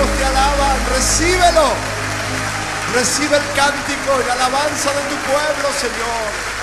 pueblos te alaban. Recíbelo. Recibe el cántico y la alabanza de tu pueblo, Señor.